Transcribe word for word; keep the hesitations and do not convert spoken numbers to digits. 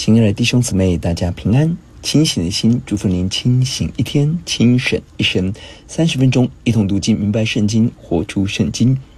亲爱的弟兄姊妹，大家平安。清醒的心，祝福您清醒一天，清省一生。三十分钟，一同读经，明白圣经，活出圣经。